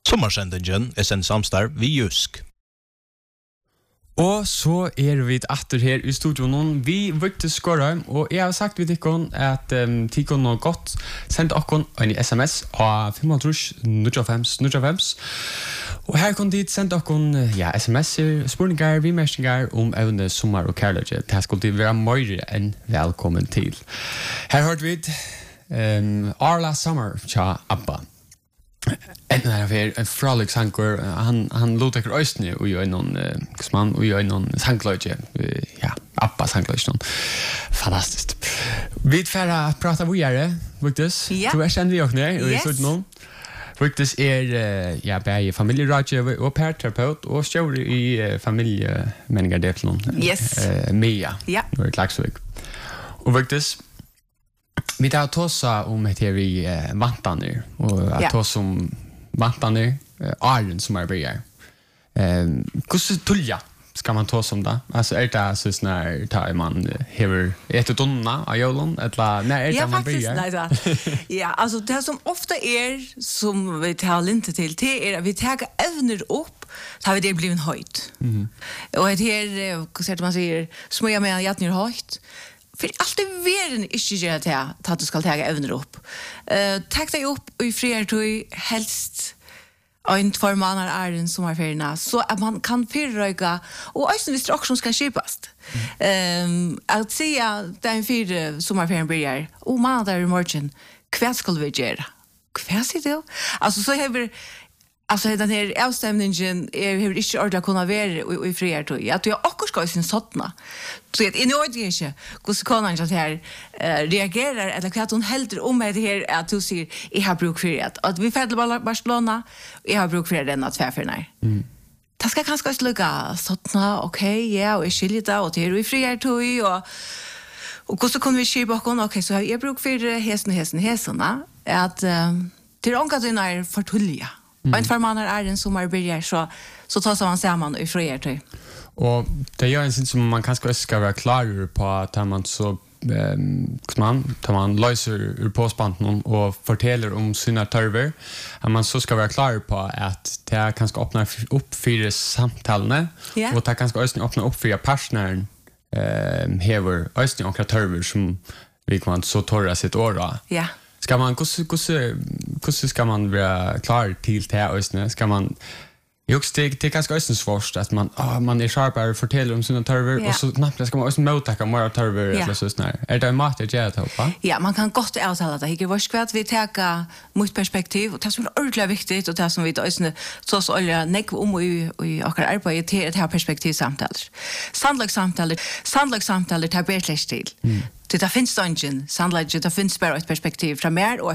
Sommarsendingen sendt samstarv vi Jysk. Og så vi atter her i studioen vi Victor Skorheim, og jeg har sagt til dere at tikon og godt sendt dere en SMS av 595. Og her kan de sende dere sms'er, spurningar, vimerkninger om evne, sommer og kærlighet. Det skulle de være mer enn velkommen til. Her hørte vi Arla Summer tja Abba. En fralik sanger, han lot ekkert øystene og gjør noen sangløyge, Abba sangløyge, fantastisk. Vi får prata videre, Victus. Du kjent vi også og jeg stod noen. Victus bare familierådgiver og parterapeut og stjør i familiemenninger det til noen. Mia, nå i Klaksvik. Og Victus, vi tar tåsa om et her i vantaner, og at tåsa om vantaner, Arjen som bryr. Hvordan tulja skal man tåsa om det? Altså, det sånn her, tar man hever etter donna av jølen, eller når det man bryr? Ja, altså, det som ofte som vi tar linte til, det at vi tar evner opp, så har vi det blivit höjt. Och det här, vad man säger, smöja med att ni höjt. För allt är världen inte gör det att du ska ta evner upp. Tack dig upp i friar helst en 2 månader en sommarferierna så att man kan förröka och också visst också ska skipast. Att säga den 4 sommarferien börjar och månader i morgon kvart skulle vi göra. Kvart är det? Alltså så har alltså den här avstämningen har inte ordentligt kunnat vara i friar att jag också ska sin sådana. Så att in ordentligt inte hur kan han att här reagerar eller vad hon helter om det här att du säger jag har bruk för det. Att vi färdade Barcelona jag har bruk för den att tvärförna. Det ska kanske sluga sådana okej, och jag skiljer det och det är i friar och så kunde vi se bakom okej så jag bruk för hästen att till ånga är förtulja. Och en 2 månader en sommarbörjar så tar man samman i friar. Og det gjør en sin som man kanskje også skal være klar på at man så man løser ur påspanten og forteller om sine tørver, at man så skal være klar på at det kanskje åpner opp 4 samtalene, og det kanskje også åpner opp 4 partneren hever også noen tørver som vi kan så tørre sitt år. Skal man, hvordan skal man være klar til det også? Skal man det är ganska svårt att man är sharpare fortäller om sina törver och så knappt ska man också mottaka mer törver eller så snär. Är det en mat att göra det? Ja, man kan gott avtala det. Det är vad vi tar mot perspektiv och det som är ordentligt viktigt och det som vi då så olja neck om i och arbete till ett här perspektiv samtal. Sandlagssamtal tar bättre stil. Det finns dungeon, sandlag det finns bara ett perspektiv från mer och